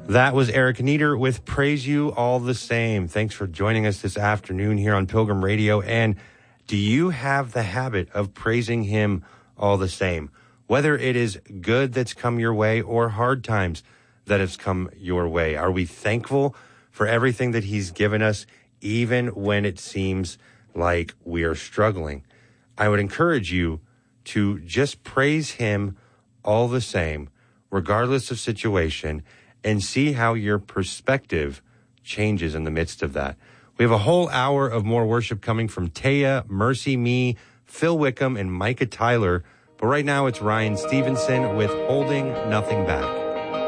That was Eric Nieder with Praise You All the Same. Thanks for joining us this afternoon here on Pilgrim Radio. And do you have the habit of praising him all the same? Whether it is good that's come your way or hard times that have come your way. Are we thankful for everything that he's given us, even when it seems like we are struggling? I would encourage you to just praise him all the same, regardless of situation, and see how your perspective changes in the midst of that. We have a whole hour of more worship coming from Taya, Mercy Me, Phil Wickham, and Micah Tyler. But right now it's Ryan Stevenson with Holding Nothing Back.